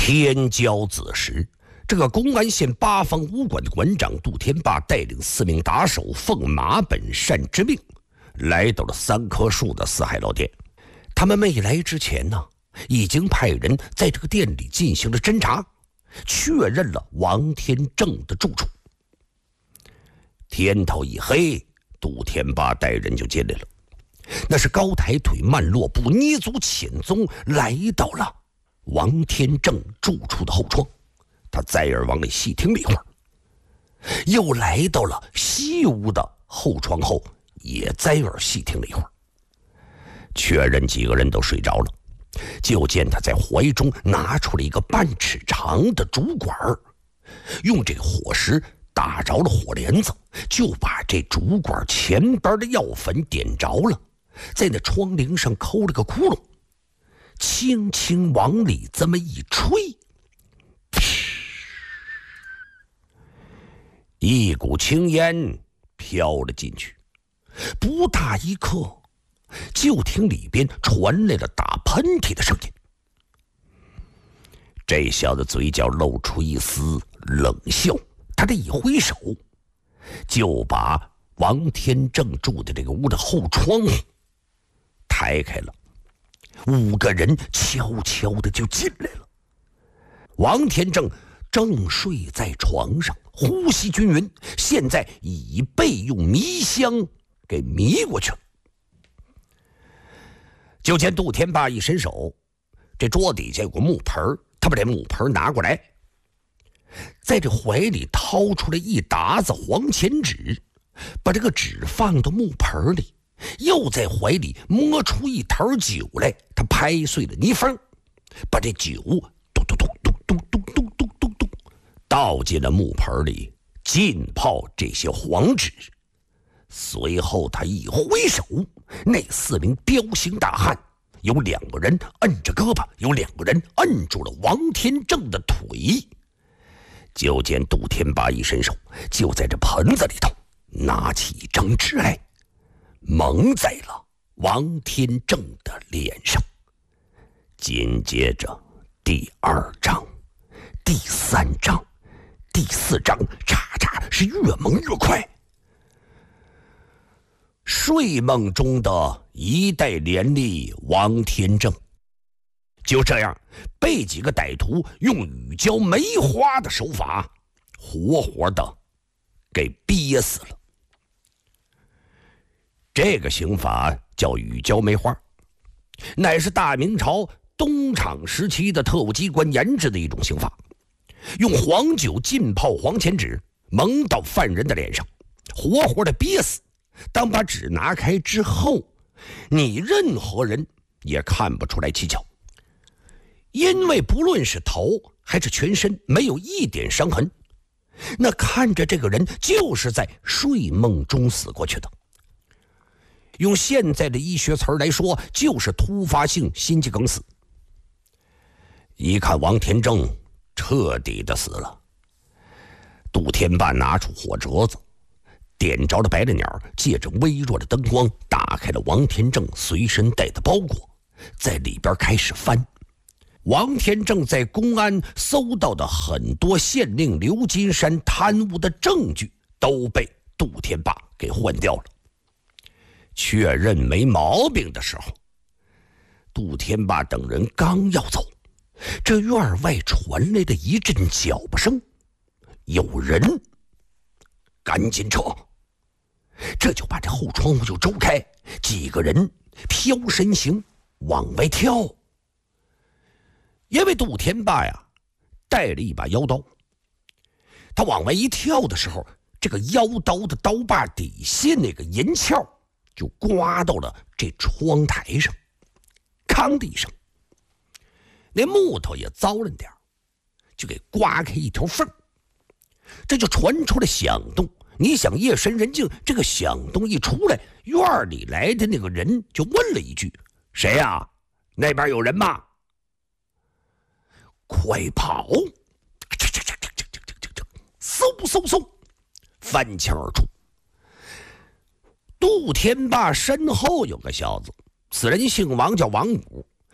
天骄子时，这个公安县八方武馆的馆长杜天霸带领4名打手奉马本善之命，来到了3棵树的四海老店。他们没来之前呢，已经派人在这个店里进行了侦查，确认了王天正的住处。天头一黑，杜天霸带人就进来了。那是高抬腿慢落步，泥足浅踪，来到了王天正住处的后窗。他再而往里细听了一会儿，又来到了西屋的后窗后，也再而细听了一会儿，确认几个人都睡着了，就见他在怀中拿出了一个半尺长的竹管，用这火石打着了火帘子，就把这竹管前边的药粉点着了，在那窗棂上抠了个窟窿，轻轻往里这么一吹，一股青烟飘了进去。不大一刻，就听里边传来了打喷嚏的声音。这小子嘴角露出一丝冷笑，他这一挥手，就把王天正住的这个屋的后窗户抬开了，5个人悄悄的就进来了。王天正正睡在床上，呼吸均匀，现在已被用迷香给迷过去了。就见杜天霸一伸手，这桌底下有个木盆，他把这木盆拿过来，在这怀里掏出来一沓子黄钱纸，把这个纸放到木盆里，又在怀里摸出一坛酒来，他拍碎了泥封，把这酒咚咚咚咚咚咚咚咚咚咚倒进了木盆里，浸泡这些黄纸。随后他一挥手，那4名彪形大汉，有2个人摁着胳膊，有2个人摁住了王天正的腿。就见杜天霸一伸手，就在这盆子里头拿起一张纸来，蒙在了王天正的脸上。紧接着第2章、第3章、第4章，嚓嚓是越蒙越快。睡梦中的一代廉吏王天正，就这样被几个歹徒用雨浇梅花的手法，活活的给憋死了。这个刑法叫雨浇梅花，乃是大明朝东厂时期的特务机关研制的一种刑法，用黄酒浸泡黄钱纸，蒙到犯人的脸上，活活的憋死。当把纸拿开之后，你任何人也看不出来蹊跷，因为不论是头还是全身没有一点伤痕，那看着这个人就是在睡梦中死过去的。用现在的医学词来说，就是突发性心肌梗死。一看王天正彻底的死了，杜天霸拿出火折子，点着了白了鸟，借着微弱的灯光打开了王天正随身带的包裹，在里边开始翻。王天正在公安搜到的很多县令刘金山贪污的证据都被杜天霸给换掉了。确认没毛病的时候，杜天霸等人刚要走，这院外传来的一阵脚步声，有人，赶紧撤！这就把这后窗户就周开，几个人飘身形往外跳。因为杜天霸呀带了一把腰刀，他往外一跳的时候，这个腰刀的刀把底下那个银鞘就刮到了这窗台上，吭的一声，那木头也糟了点，就给刮开一条缝，这就传出了响动。你想夜深人静，这个响动一出来，院里来的那个人就问了一句：“谁呀？那边有人吗？”快跑！嗖嗖嗖，翻墙而出。杜天霸身后有个小子，此人姓王，叫王武，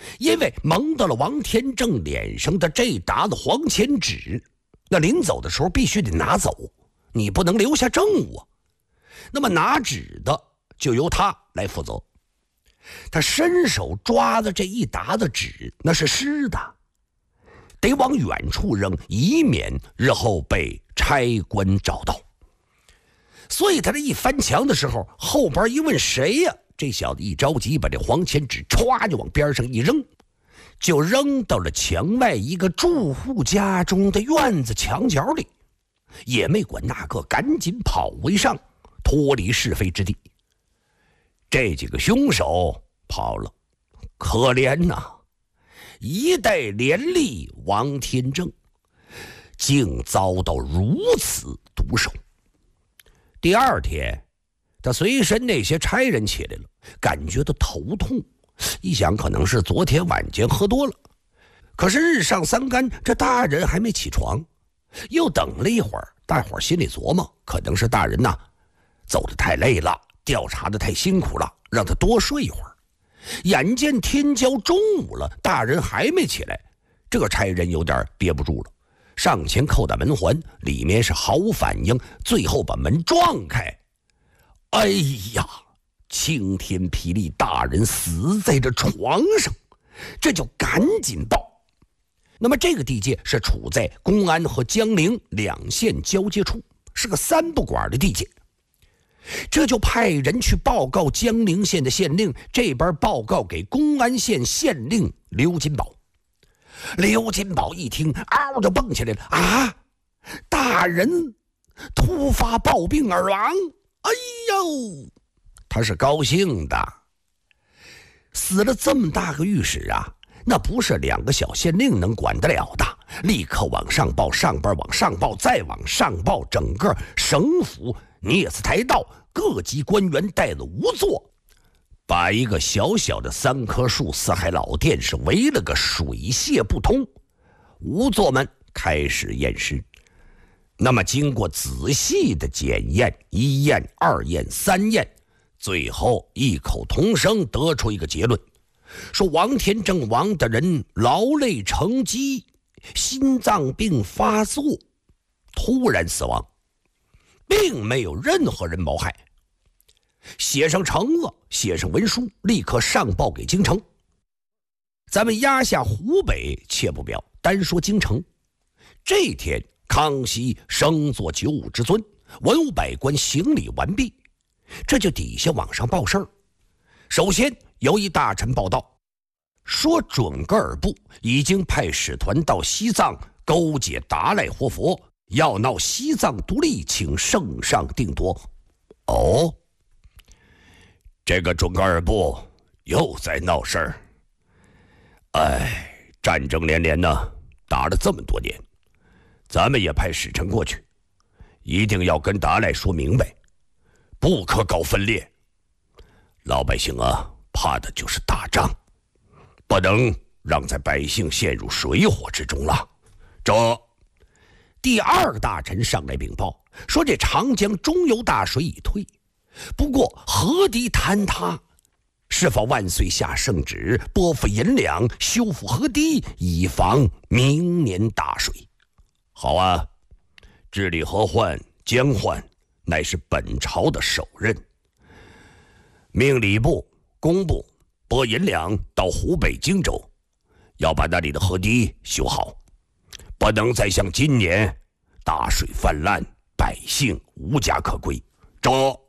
因为蒙到了王天正脸上的这沓子黄钱纸，那临走的时候必须得拿走，你不能留下证物啊。那么拿纸的就由他来负责。他伸手抓的这一沓子纸，那是湿的，得往远处扔，以免日后被差官找到。所以他这一翻墙的时候，后边一问谁呀？这小子一着急，把这黄钱纸歘就往边上一扔，就扔到了墙外一个住户家中的院子墙角里，也没管那个，赶紧跑回上，脱离是非之地。这几个凶手跑了，可怜呐！一代廉吏王天正竟遭到如此毒手。第二天，他随身那些差人起来了，感觉到头痛，一想可能是昨天晚间喝多了。可是日上三竿，这大人还没起床，又等了一会儿，大伙儿心里琢磨，可能是大人呐走得太累了，调查得太辛苦了，让他多睡一会儿。眼见天交中午了，大人还没起来，这个差人有点憋不住了，上前扣打门环，里面是毫无反应，最后把门撞开。哎呀，晴天霹雳，大人死在这床上，这就赶紧报。那么这个地界是处在公安和江陵两县交接处，是个三不管的地界。这就派人去报告江陵县的县令，这边报告给公安县县令刘金宝。刘金宝一听，嗷就蹦起来了，啊，大人突发暴病而亡。哎呦，他是高兴的，死了这么大个御史啊，那不是两个小县令能管得了的，立刻往上报，上边往上报，再往上报，整个省府聂子台道各级官员带了仵作，把一个小小的3棵树四海老店是围了个水泄不通。仵作们开始验尸，那么经过仔细的检验，1验、2验、3验，最后异口同声得出一个结论，说王天正亡的人劳累成疾，心脏病发作，突然死亡，并没有任何人谋害。写上呈了，写上文书，立刻上报给京城。咱们压下湖北且不表，单说京城。这天康熙升做95之尊，文武百官行礼完毕，这就底下往上报事儿。首先有一大臣报道，说准噶尔部已经派使团到西藏勾结达赖活佛，要闹西藏独立，请圣上定夺。哦，这个准噶尔部又在闹事儿。哎，战争连连呢，打了这么多年，咱们也派使臣过去，一定要跟达赖说明白，不可搞分裂。老百姓啊，怕的就是打仗，不能让在百姓陷入水火之中了。这第二个大臣上来禀报，说这长江中游大水已退，不过河堤坍塌，是否万岁下圣旨拨付银两修复河堤，以防明年大水？好啊，治理河患江患乃是本朝的首任，命礼部工部拨银两到湖北荆州，要把那里的河堤修好，不能再像今年大水泛滥，百姓无家可归。这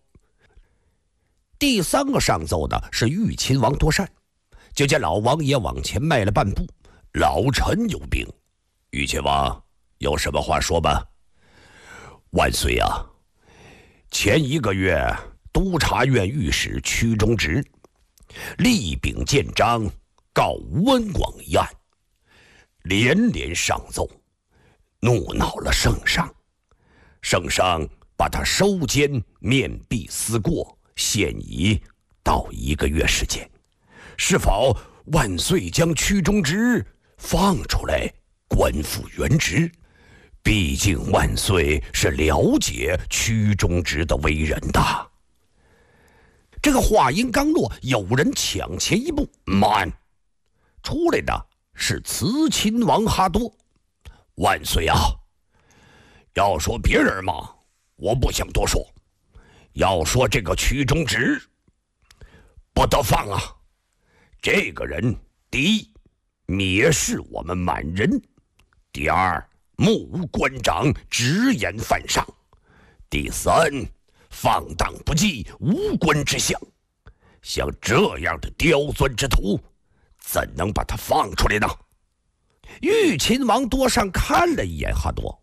第三个上奏的是豫亲王多善，就见老王爷往前迈了半步，老臣有禀，豫亲王有什么话说吧？万岁啊，前1个月督察院御史屈中直力秉建章告温广一案，连连上奏，怒恼了圣上。圣上把他收监，面壁思过，现已到1个月时间，是否万岁将屈中直放出来官复原职？毕竟万岁是了解屈中直的为人的。这个话音刚落，有人抢前一步，慢！ 出来的是慈亲王哈多。万岁啊！要说别人嘛，我不想多说。要说这个屈中直，不得放啊！这个人，第一，蔑视我们满人；第二，目官长，直言犯上；第三，放荡不羁，无官之相。像这样的刁钻之徒，怎能把他放出来呢？玉秦王多上看了一眼哈多，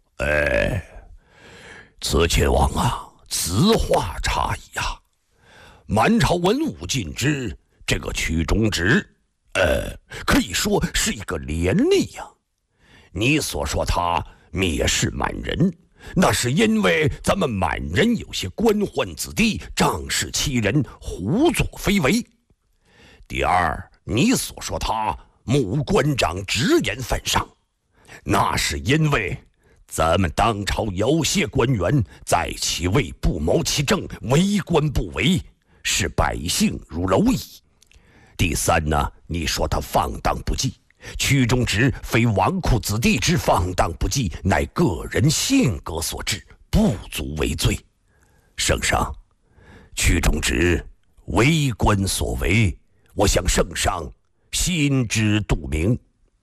慈亲王啊，此话差矣啊！满朝文武尽知，这个屈中直，可以说是一个廉吏呀。你所说他蔑视满人，那是因为咱们满人有些官宦子弟仗势欺人，胡作非为。第二，你所说他目官长，直言犯上，那是因为咱们当朝有些官员在其位不谋其政，为官不为，视百姓如蝼蚁。第三呢，你说他放荡不羁，屈中直非纨绔子弟之放荡不羁，乃个人性格所致，不足为罪。圣上，屈中直为官所为，我想圣上心知肚明。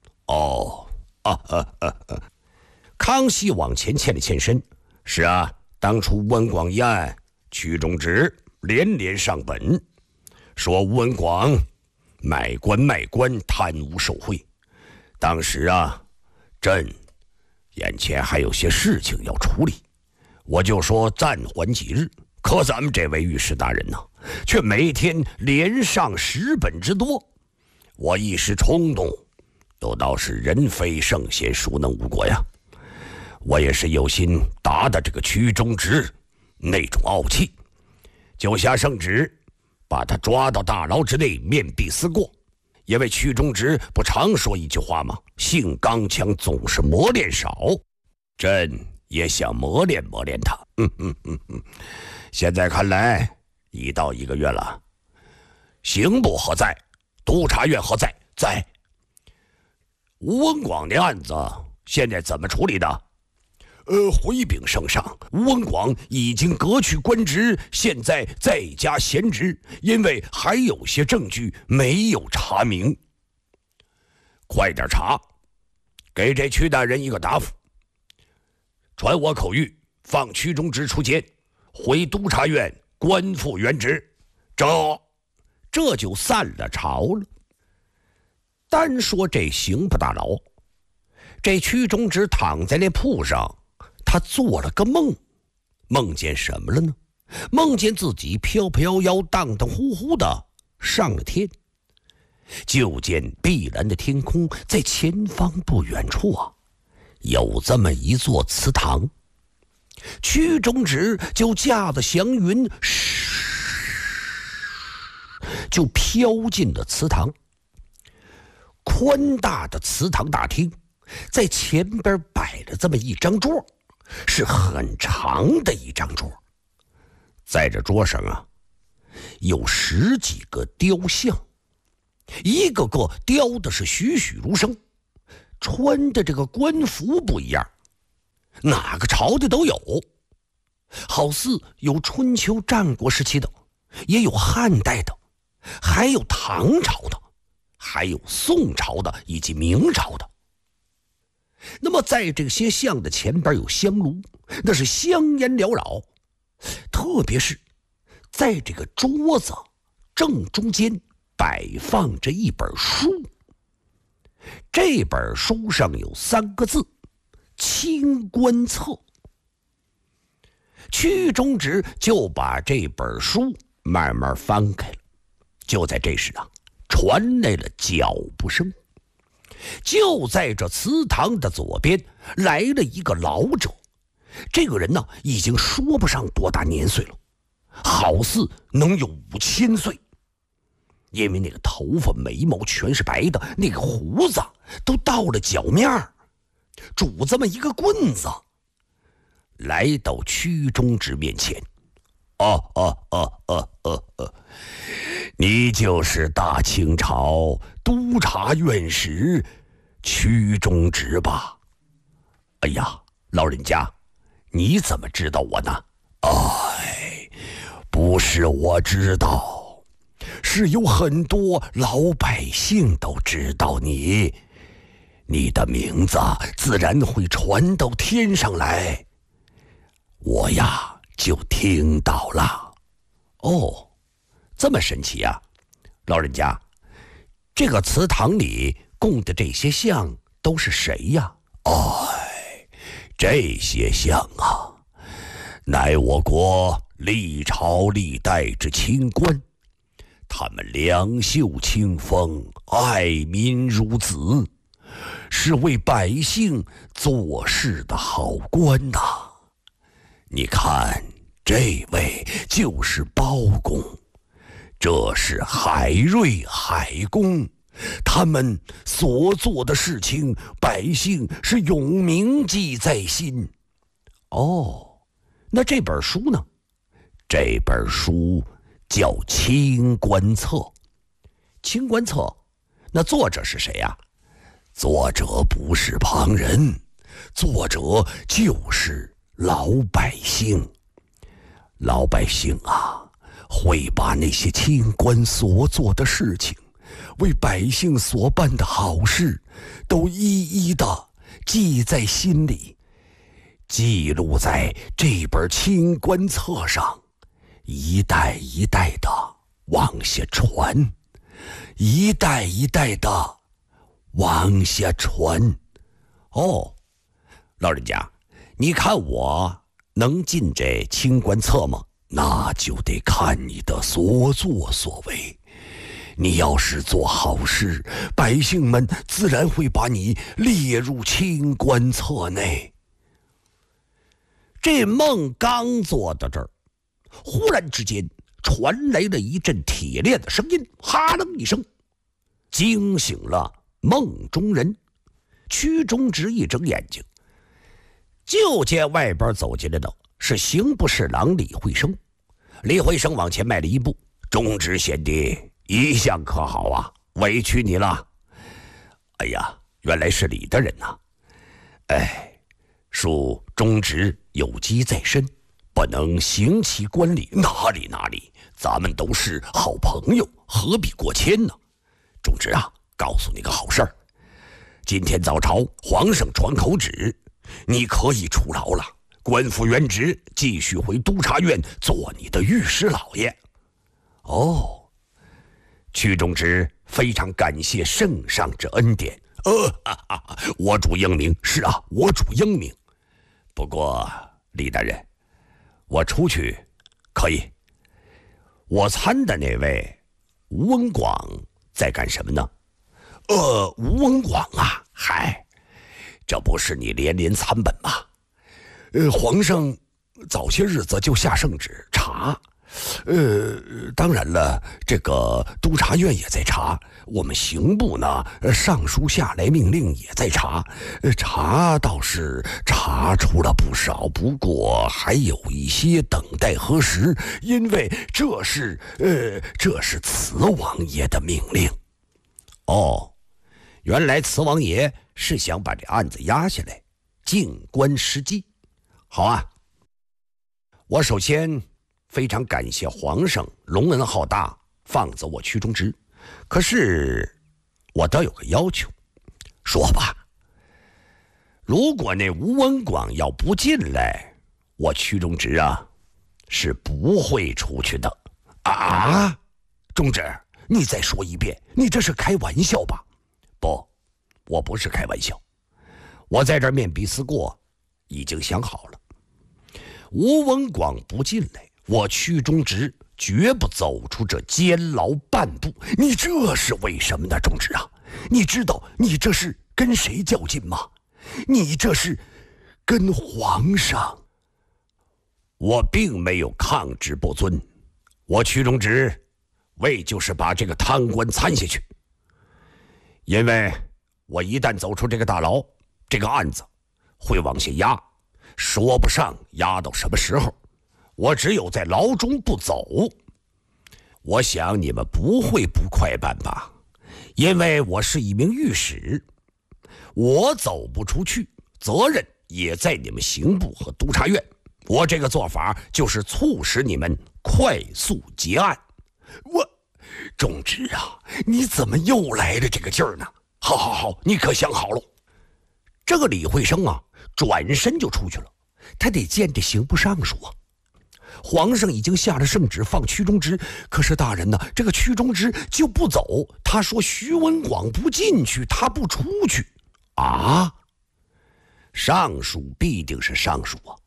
康熙往前欠了欠身。是啊，当初吴文广一案，屈中直连连上本，说吴文广买官卖官，贪污受贿。当时啊，朕眼前还有些事情要处理，我就说暂缓几日。可咱们这位御史大人呢，却每天连上10本之多。我一时冲动，有道是人非圣贤，孰能无过呀？我也是有心打这个屈中直那种傲气，就下圣旨，把他抓到大牢之内，面壁思过。因为屈中直不常说一句话吗？性刚强，总是磨练少。朕也想磨练磨练他。现在看来已到1个月了。刑部何在？督察院何在？在。吴文广的案子现在怎么处理的？回禀圣上，吴文广已经革去官职，现在在家闲职，因为还有些证据没有查明。快点查，给这屈大人一个答复。传我口谕，放屈中直出监，回督察院官复原职。这就散了朝了。单说这刑部大牢，这屈中直躺在那铺上，他做了个梦。梦见什么了呢？梦见自己飘飘摇，荡荡乎乎的上了天。就见碧蓝的天空，在前方不远处啊，有这么一座祠堂。屈中直就驾着祥云，就飘进了祠堂。宽大的祠堂大厅，在前边摆着这么一张桌，是很长的一张桌。在这桌上啊，有10几个雕像，一个个雕的是栩栩如生，穿的这个官服不一样，哪个朝的都有，好似有春秋战国时期的，也有汉代的，还有唐朝的，还有宋朝的，以及明朝的。那么在这些像的前边有香炉，那是香烟缭绕，特别是在这个桌子正中间摆放着一本书，这本书上有3个字：清官册。屈中直就把这本书慢慢翻开了。就在这时啊，传来了脚步声。就在这祠堂的左边来了一个老者，这个人呢，已经说不上多大年岁了，好似能有5000岁。因为那个头发眉毛全是白的，那个胡子都到了脚面儿，拄这么一个棍子，来到屈中直面前。 你就是大清朝督察院使屈中直吧？哎呀，老人家，你怎么知道我呢？不是我知道，是有很多老百姓都知道你，你的名字自然会传到天上来。我呀，就听到了。哦，这么神奇啊！老人家，这个祠堂里供的这些像都是谁呀？这些像啊，乃我国历朝历代之清官，他们两袖清风，爱民如子，是为百姓做事的好官呐。你看，这位就是包公，这是海瑞、海公，他们所做的事情，百姓是永铭记在心。那这本书呢？这本书叫《清官册》。清官册，那作者是谁呀？作者不是旁人，作者就是老百姓。老百姓啊，会把那些清官所做的事情，为百姓所办的好事，都一一的记在心里，记录在这本清官册上，一代一代的往下传，一代一代的往下传。老人家，你看我能进这清官册吗？那就得看你的所作所为。你要是做好事，百姓们自然会把你列入清官册内。这梦刚做到这儿，忽然之间传来了一阵铁链的声音，哈楞一声，惊醒了梦中人。屈中直一睁眼睛，就见外边走进来的是刑部侍郎李惠生。李惠生往前迈了一步：“中直贤弟，一向可好啊？委屈你了。”哎呀，原来是李大人呐！恕中直有疾在身，不能行其官礼。哪里，咱们都是好朋友，何必过谦呢？中直啊，告诉你个好事儿，今天早朝皇上传口旨，你可以出牢了，官复原职，继续回督察院做你的御史老爷。屈中直非常感谢圣上之恩典。我主英明。是啊，我主英明。不过李大人，我出去可以。我参的那位吴文广在干什么呢？吴文广啊，这不是你连连参本吗？皇上早些日子就下圣旨查。当然了，这个督察院也在查，我们刑部呢，上书下来命令也在查，查倒是查出了不少，不过还有一些等待核实，因为这是慈王爷的命令。原来慈王爷是想把这案子压下来，静观时机。好啊，我首先非常感谢皇上隆恩浩大，放走我屈中直。可是我倒有个要求。说吧。如果那吴文广要不进来，我屈中直啊是不会出去的。中直，你再说一遍，你这是开玩笑吧？不，我不是开玩笑，我在这儿面壁思过，已经想好了。吴文广不进来，我屈中直绝不走出这监牢半步。你这是为什么呢，中直啊？你知道你这是跟谁较劲吗？你这是跟皇上。我并没有抗旨不遵，我屈中直为就是把这个贪官参下去。因为我一旦走出这个大牢，这个案子会往下压，说不上压到什么时候。 我只有在牢中不走。我想你们不会不快办吧？因为我是一名御史，我走不出去，责任也在你们刑部和督察院。我这个做法就是促使你们快速结案。仲植啊，你怎么又来了这个劲儿呢？好，你可想好了？这个李惠生啊，转身就出去了，他得见这刑部尚书啊。皇上已经下了圣旨放屈中之，可是大人呢，这个屈中之就不走。他说徐文广不进去，他不出去啊。尚书必定是尚书啊。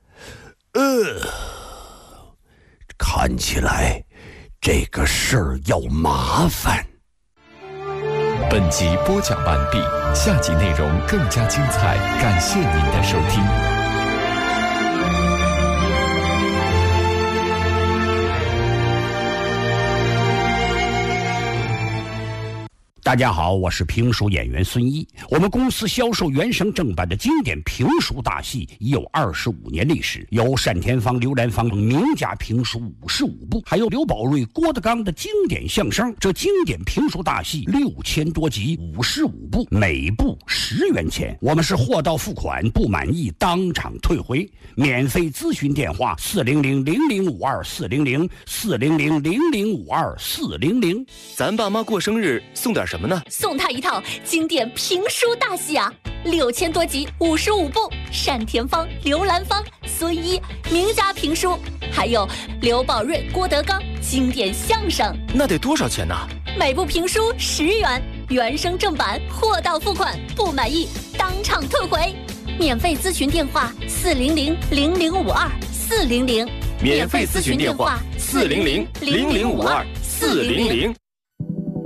看起来这个事儿要麻烦。 本集播讲完毕，下集内容更加精彩，感谢您的收听。 大家好，我是评书演员孙一。我们公司销售原声正版的经典评书大戏已有25年历史，有单田芳、刘兰芳名家评书55部，还有刘宝瑞、郭德纲的经典相声。这经典评书大戏6000多集，55部，每部10元钱。我们是货到付款，不满意当场退回。免费咨询电话400-0052-400，400-0052-400。 咱爸妈过生日送点什么呢？ 送他一套经典评书大戏啊，6000多集，55部，单田芳、刘兰芳、孙一名家评书，还有刘宝瑞、郭德纲经典相声。 那得多少钱呢？ 每部评书10元，原声正版，货到付款，不满意当场退回。免费咨询电话400-0052-400， 免费咨询电话400-0052-400。